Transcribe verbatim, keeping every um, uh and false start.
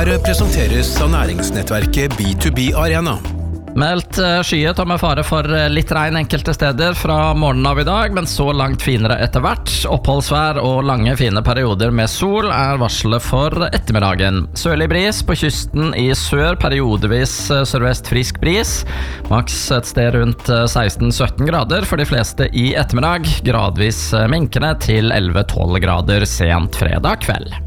Nyhetsmagasinet presenteres av næringsnettverket B to B Arena. Meldt skyet og med fare for litt regn enkelte steder fra morgenen av i dag, men så langt finere etter hvert. Oppholdsvær og lange fine perioder med sol er varselet for ettermiddagen. Sørlig bris på kysten i sør, periodevis sørvest frisk bris. Maks et sted rundt seksten til sytten grader for de fleste i ettermiddag. Gradvis minkende til elleve til tolv grader sent fredag kveld.